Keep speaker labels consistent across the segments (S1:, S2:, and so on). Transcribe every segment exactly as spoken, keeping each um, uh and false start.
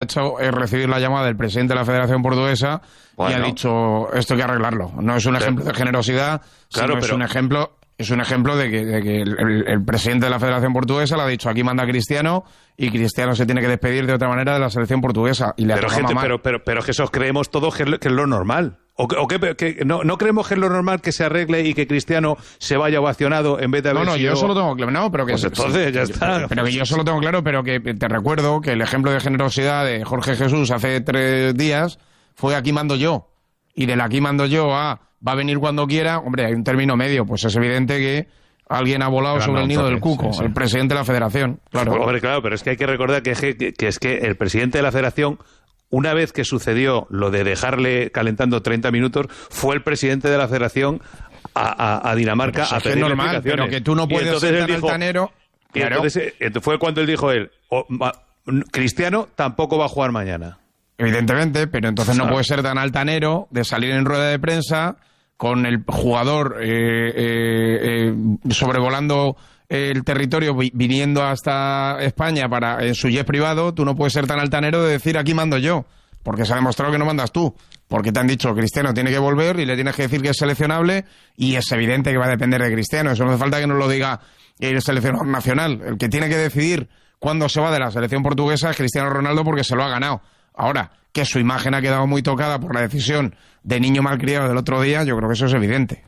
S1: hecho es recibir la llamada del presidente de la Federación Portuguesa bueno. y ha dicho, esto hay que arreglarlo. No es un pero, ejemplo de generosidad, claro, sino pero... es un ejemplo... Es un ejemplo de que, de que el, el presidente de la Federación Portuguesa le ha dicho aquí manda Cristiano y Cristiano se tiene que despedir de otra manera de la selección portuguesa. Y le
S2: pero,
S1: ha
S2: gente, pero, pero, pero que eso creemos todos que es lo, que es lo normal. ¿O, o que, que no, no creemos que es lo normal que se arregle y que Cristiano se vaya ovacionado en vez de haber
S1: No, no,
S2: sido...
S1: yo solo tengo claro. No, pero que...
S2: Pues entonces sí, ya está.
S1: Pero que yo solo tengo claro, pero que te recuerdo que el ejemplo de generosidad de Jorge Jesús hace tres días fue aquí mando yo. Y del aquí mando yo a va a venir cuando quiera, hombre, hay un término medio. Pues es evidente que alguien ha volado sobre el nido del cuco, sí, sí. El presidente de la Federación. Claro.
S2: Hombre, claro, pero es que hay que recordar que, que, que es que el presidente de la Federación, una vez que sucedió lo de dejarle calentando treinta minutos, fue el presidente de la Federación a, a, a Dinamarca
S1: pues
S2: a pedir
S1: es normal, pero que tú no puedes ser tan
S2: dijo,
S1: altanero.
S2: Y claro. entonces, entonces fue cuando él dijo él, oh, Cristiano tampoco va a jugar mañana.
S1: Evidentemente, pero entonces no, no puede ser tan altanero de salir en rueda de prensa con el jugador eh, eh, eh, sobrevolando el territorio, viniendo hasta España para en su jet privado. Tú no puedes ser tan altanero de decir aquí mando yo, porque se ha demostrado que no mandas tú, porque te han dicho Cristiano tiene que volver y le tienes que decir que es seleccionable y es evidente que va a depender de Cristiano. Eso no hace falta que nos lo diga el seleccionador nacional. El que tiene que decidir cuándo se va de la selección portuguesa es Cristiano Ronaldo, porque se lo ha ganado. Ahora, que su imagen ha quedado muy tocada por la decisión de niño malcriado del otro día, yo creo que eso es evidente.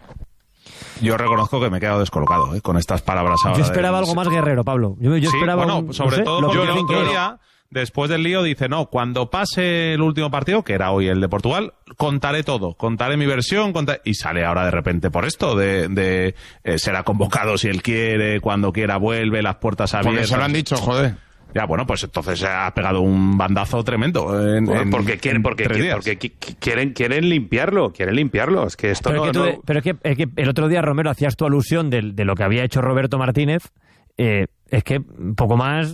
S3: Yo reconozco que me he quedado descolocado ¿eh? con estas palabras ahora.
S4: Yo esperaba
S3: de...
S4: algo más guerrero, Pablo. Yo, yo
S3: sí,
S4: esperaba
S3: bueno,
S4: un,
S3: sobre
S4: no sé,
S3: todo porque el otro día, después del lío, dice, no, cuando pase el último partido, que era hoy el de Portugal, contaré todo, contaré mi versión, contaré... y sale ahora de repente por esto, de, de eh, será convocado si él quiere, cuando quiera vuelve, las puertas abiertas.
S1: Porque se lo han dicho, joder.
S3: Ya, bueno, pues entonces ha pegado un bandazo tremendo. En,
S2: bueno,
S3: en,
S2: porque quieren, porque, quieren, porque quieren, quieren limpiarlo, quieren limpiarlo. Es que esto
S4: pero
S2: no,
S4: que tú,
S2: no...
S4: pero es que, es que el otro día, Romero, hacías tu alusión de, de lo que había hecho Roberto Martínez. Eh, es que poco más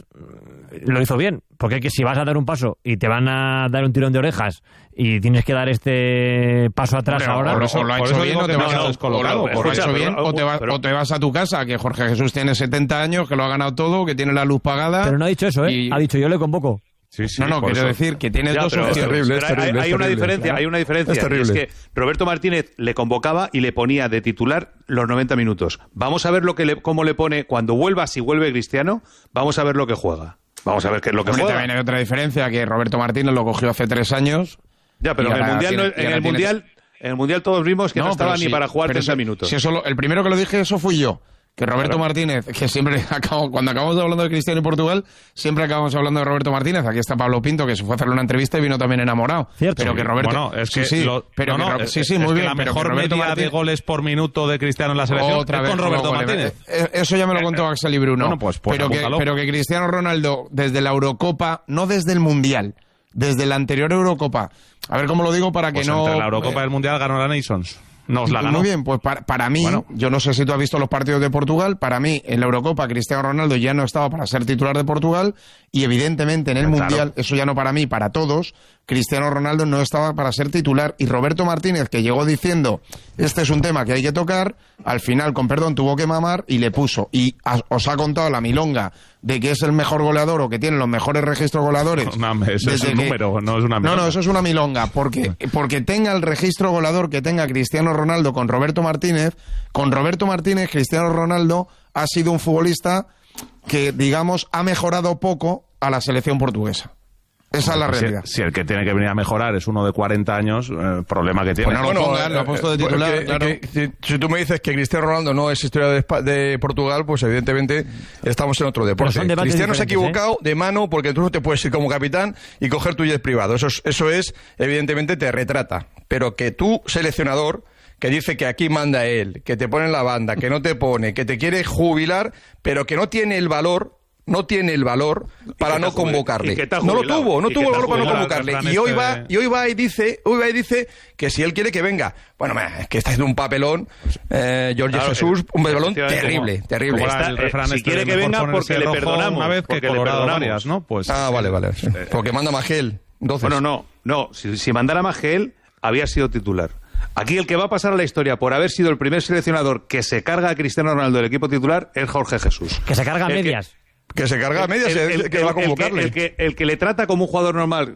S4: lo hizo bien, porque es que si vas a dar un paso y te van a dar un tirón de orejas y tienes que dar este paso atrás bueno, ahora...
S1: O, o lo ha hecho bien o te vas a descolocado. O lo ha hecho bien o te, va, pero, o te vas a tu casa, que Jorge Jesús tiene setenta años, que lo ha ganado todo, que tiene la luz pagada...
S4: Pero no ha dicho eso, ¿eh? Y... Ha dicho, yo le convoco.
S1: Sí, sí, no, no, quiero eso. decir que tienes ya, dos opciones.
S2: Es terrible, es terrible, hay, hay, una diferencia, hay una diferencia, es, es que Roberto Martínez le convocaba y le ponía de titular los noventa minutos. Vamos a ver lo que le, cómo le pone cuando vuelva, si vuelve Cristiano, vamos a ver lo que juega. Vamos a ver qué es lo que
S1: Hombre,
S2: juega.
S1: También hay otra diferencia, que Roberto Martínez lo cogió hace tres años.
S2: Ya, pero en el Mundial,
S1: tiene,
S2: no, en el mundial, en el Mundial todos vimos que no, no estaba
S1: sí,
S2: ni para jugar treinta
S1: si,
S2: minutos.
S1: Si eso lo, el primero que lo dije, eso fui yo. Que Roberto claro. Martínez, que siempre acabo, cuando acabamos hablando de Cristiano y Portugal, siempre acabamos hablando de Roberto Martínez. Aquí está Pablo Pinto, que se fue a hacerle una entrevista y vino también enamorado.
S4: Cierto.
S1: Pero que Roberto,
S3: bueno, es que
S1: sí, sí,
S3: lo,
S1: pero
S3: no, no,
S1: que, sí, sí,
S3: es
S1: muy
S3: que
S1: bien.
S3: La
S1: pero
S3: mejor media Martínez, de goles por minuto de Cristiano en la selección
S1: otra
S3: es
S1: vez
S3: con Roberto
S1: con
S3: Martínez.
S1: Eso ya me lo contó Axel y Bruno.
S3: Bueno, pues, pues
S1: pero, que, pero que Cristiano Ronaldo, desde la Eurocopa, no desde el Mundial, desde la anterior Eurocopa, a ver cómo lo digo para que
S3: pues
S1: no...
S3: entre la Eurocopa y el Mundial ganó la Nations. Nos la ganó.
S1: Muy bien, pues para, para mí, bueno. yo no sé si tú has visto los partidos de Portugal, para mí en la Eurocopa Cristiano Ronaldo ya no estaba para ser titular de Portugal y evidentemente en el claro. Mundial, eso ya no para mí, para todos, Cristiano Ronaldo no estaba para ser titular y Roberto Martínez, que llegó diciendo este es un tema que hay que tocar, al final, con perdón, tuvo que mamar y le puso. Y a, os ha contado la milonga de que es el mejor goleador o que tiene los mejores registros goleadores.
S3: No, eso es un que... número, no es una milonga.
S1: No, no, eso es una milonga, porque, porque tenga el registro goleador que tenga Cristiano Ronaldo con Roberto Martínez, con Roberto Martínez, Cristiano Ronaldo ha sido un futbolista que, digamos, ha mejorado poco a la selección portuguesa. Esa es la realidad.
S3: Si, si el que tiene que venir a mejorar es uno de cuarenta años, eh, problema que tiene.
S1: Pues no lo
S5: bueno,
S1: pongan, lo ha puesto de titular,
S5: que,
S1: claro.
S5: que, que, si tú me dices que Cristiano Ronaldo no es historia de, de Portugal, pues evidentemente estamos en otro deporte. Cristiano se ha equivocado ¿eh? de mano porque tú no te puedes ir como capitán y coger tu jet privado. Eso es, eso es, evidentemente, te retrata. Pero que tú, seleccionador, que dice que aquí manda él, que te pone en la banda, que no te pone, que te quiere jubilar, pero que no tiene el valor... no tiene el valor para no convocarle. No lo tuvo, no tuvo el valor para no convocarle. Y hoy va, y hoy va y dice, hoy va y dice que si él quiere que venga. Bueno, es que está haciendo un papelón, eh, Jorge claro, Jesús, un papelón terrible, como, terrible.
S3: Como está, el refrán eh,
S2: si quiere que venga porque le perdonamos.
S3: Una vez que
S2: le perdonamos.
S3: Varias, ¿no? Pues,
S5: ah, vale, vale. Sí. Porque manda Magel. Entonces.
S2: Bueno, no, no. Si, si mandara Magel, había sido titular. Aquí el que va a pasar a la historia por haber sido el primer seleccionador que se carga a Cristiano Ronaldo del equipo titular es Jorge Jesús.
S4: Que se carga a
S2: el
S4: medias.
S2: Que,
S5: Que se carga a medias,
S2: el, el,
S5: el, el, que va a convocarle.
S2: El que, el, que, el que le trata como un jugador normal,